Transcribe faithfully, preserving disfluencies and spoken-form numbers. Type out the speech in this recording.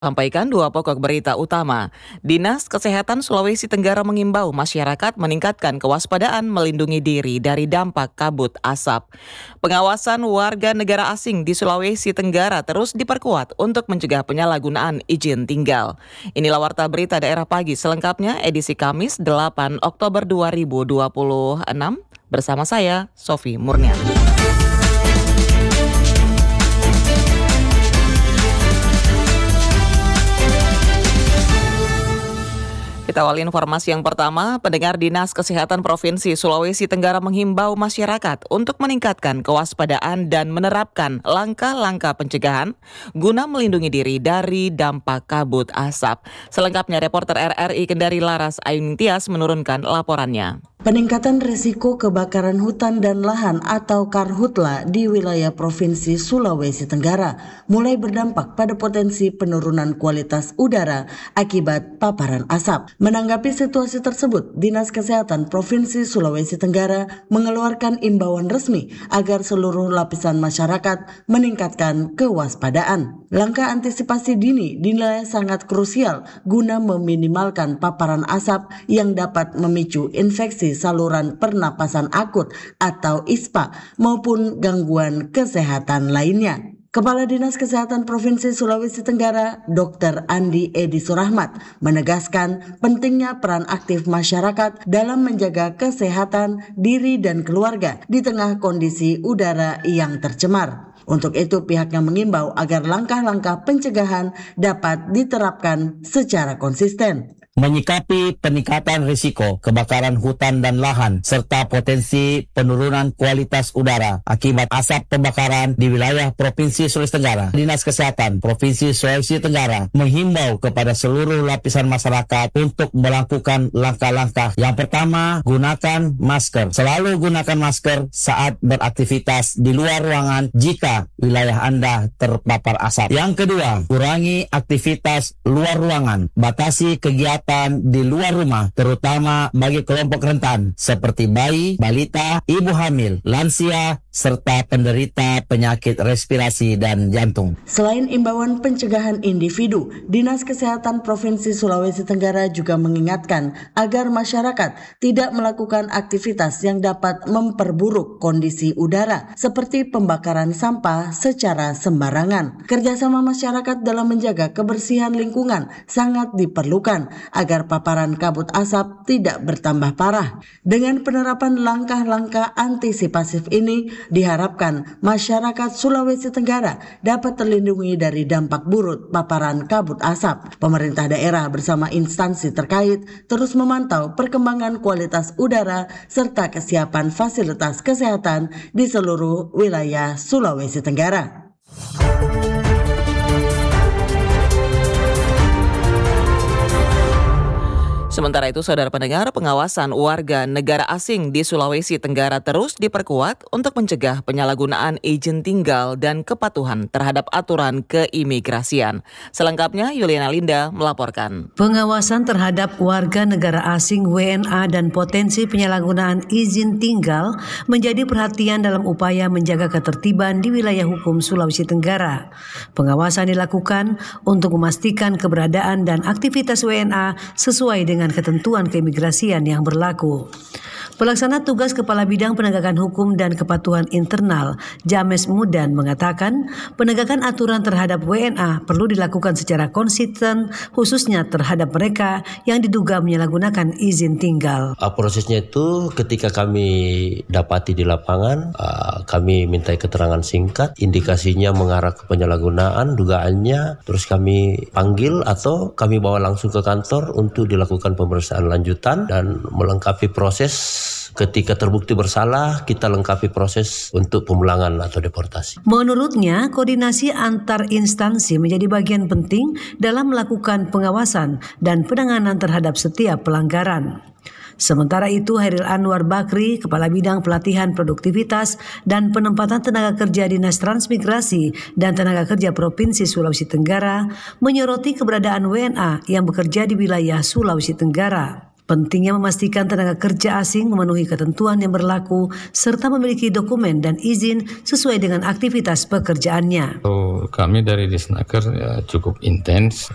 Sampaikan dua pokok berita utama. Dinas Kesehatan Sulawesi Tenggara mengimbau masyarakat meningkatkan kewaspadaan melindungi diri dari dampak kabut asap. Pengawasan warga negara asing di Sulawesi Tenggara terus diperkuat untuk mencegah penyalahgunaan izin tinggal. Inilah Warta Berita Daerah Pagi selengkapnya edisi Kamis delapan Oktober dua ribu dua puluh enam bersama saya, Sofi Murniati. Kita awali informasi yang pertama, pendengar Dinas Kesehatan Provinsi Sulawesi Tenggara menghimbau masyarakat untuk meningkatkan kewaspadaan dan menerapkan langkah-langkah pencegahan guna melindungi diri dari dampak kabut asap. Selengkapnya reporter R R I Kendari Laras Ayun Tias menurunkan laporannya. Peningkatan risiko kebakaran hutan dan lahan atau karhutla di wilayah Provinsi Sulawesi Tenggara mulai berdampak pada potensi penurunan kualitas udara akibat paparan asap. Menanggapi situasi tersebut, Dinas Kesehatan Provinsi Sulawesi Tenggara mengeluarkan imbauan resmi agar seluruh lapisan masyarakat meningkatkan kewaspadaan. Langkah antisipasi dini dinilai sangat krusial guna meminimalkan paparan asap yang dapat memicu infeksi saluran pernapasan akut atau I S P A maupun gangguan kesehatan lainnya. Kepala Dinas Kesehatan Provinsi Sulawesi Tenggara, Dokter Andi Edi Surahmat, menegaskan pentingnya peran aktif masyarakat dalam menjaga kesehatan diri dan keluarga di tengah kondisi udara yang tercemar. Untuk itu pihaknya mengimbau agar langkah-langkah pencegahan dapat diterapkan secara konsisten. Menyikapi peningkatan risiko kebakaran hutan dan lahan serta potensi penurunan kualitas udara akibat asap pembakaran di wilayah Provinsi Sulawesi Tenggara, Dinas Kesehatan Provinsi Sulawesi Tenggara menghimbau kepada seluruh lapisan masyarakat untuk melakukan langkah-langkah. Yang pertama, gunakan masker. Selalu gunakan masker saat beraktivitas di luar ruangan jika wilayah Anda terpapar asap. Yang kedua, kurangi aktivitas luar ruangan. Batasi kegiatan di luar rumah, terutama bagi kelompok rentan seperti bayi, balita, ibu hamil, lansia, serta penderita penyakit respirasi dan jantung. Selain imbauan pencegahan individu, Dinas Kesehatan Provinsi Sulawesi Tenggara juga mengingatkan agar masyarakat tidak melakukan aktivitas yang dapat memperburuk kondisi udara, seperti pembakaran sampah secara sembarangan. Kerjasama masyarakat dalam menjaga kebersihan lingkungan sangat diperlukan agar paparan kabut asap tidak bertambah parah. Dengan penerapan langkah-langkah antisipasif ini, diharapkan masyarakat Sulawesi Tenggara dapat terlindungi dari dampak buruk paparan kabut asap. Pemerintah daerah bersama instansi terkait terus memantau perkembangan kualitas udara serta kesiapan fasilitas kesehatan di seluruh wilayah Sulawesi Tenggara. Sementara itu, saudara pendengar, pengawasan warga negara asing di Sulawesi Tenggara terus diperkuat untuk mencegah penyalahgunaan izin tinggal dan kepatuhan terhadap aturan keimigrasian. Selengkapnya, Yuliana Linda melaporkan. Pengawasan terhadap warga negara asing W N A dan potensi penyalahgunaan izin tinggal menjadi perhatian dalam upaya menjaga ketertiban di wilayah hukum Sulawesi Tenggara. Pengawasan dilakukan untuk memastikan keberadaan dan aktivitas W N A sesuai dengan dengan ketentuan keimigrasian yang berlaku. Pelaksana tugas Kepala Bidang Penegakan Hukum dan Kepatuhan Internal, James Mudan, mengatakan penegakan aturan terhadap W N A perlu dilakukan secara konsisten, khususnya terhadap mereka yang diduga menyalahgunakan izin tinggal. Uh, prosesnya itu ketika kami dapati di lapangan, uh, kami minta keterangan singkat, indikasinya mengarah ke penyalahgunaan, dugaannya, terus kami panggil atau kami bawa langsung ke kantor untuk dilakukan pemeriksaan lanjutan dan melengkapi proses. Ketika terbukti bersalah, kita lengkapi proses untuk pemulangan atau deportasi. Menurutnya, koordinasi antar instansi menjadi bagian penting dalam melakukan pengawasan dan penanganan terhadap setiap pelanggaran. Sementara itu, Hairil Anwar Bakri, Kepala Bidang Pelatihan Produktivitas dan Penempatan Tenaga Kerja Dinas Transmigrasi dan Tenaga Kerja Provinsi Sulawesi Tenggara, menyoroti keberadaan W N A yang bekerja di wilayah Sulawesi Tenggara. Pentingnya memastikan tenaga kerja asing memenuhi ketentuan yang berlaku serta memiliki dokumen dan izin sesuai dengan aktivitas pekerjaannya. So, kami dari Disnaker ya, cukup intens